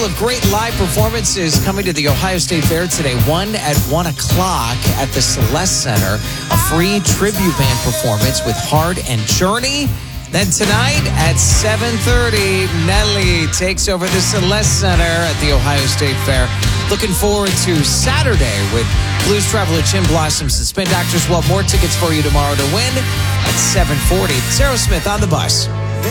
of great live performances coming to the Ohio State Fair today. One at 1 o'clock at the Celeste Center. A free tribute band performance with Hard and Journey. Then tonight at 7:30, Nelly takes over the Celeste Center at the Ohio State Fair. Looking forward to Saturday with Blues Traveler, Chin Blossoms, and Spin Doctors. We'll have more tickets for you tomorrow to win at 7:40. Sarah Smith on the bus.